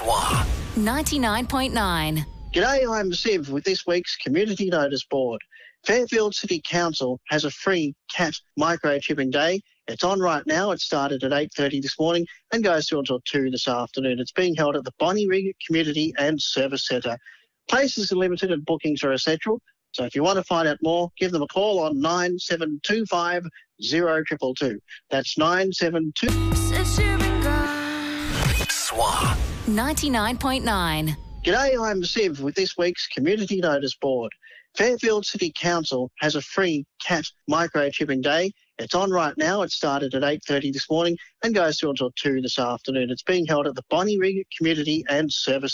SWA 99.9. G'day, I'm Siv with this week's Community Notice Board. Fairfield City Council has a free cat microchipping day. It's on right now. It started at 8:30 this morning and goes through until 2 this afternoon. It's being held at the Bonnyrigg Community and Service Centre. Places are limited and bookings are essential. So if you want to find out more, give them a call on 9725 0222. That's 972. SWA 99.9. G'day, I'm Siv with this week's Community Notice Board. Fairfield City Council has a free cat microchipping day. It's on right now. It started at 8:30 this morning and goes through until 2 this afternoon. It's being held at the Bonnyrigg Community and Service